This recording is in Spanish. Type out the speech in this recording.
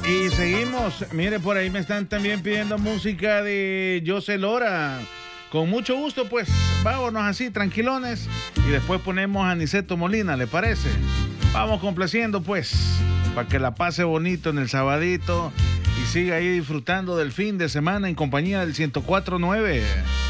Y seguimos. Mire, por ahí me están también pidiendo música de José Lora. Con mucho gusto, pues, vámonos así, tranquilones. Y después ponemos a Niceto Molina, ¿le parece? Vamos complaciendo, pues, para que la pase bonito en el sabadito y siga ahí disfrutando del fin de semana en compañía del 104.9.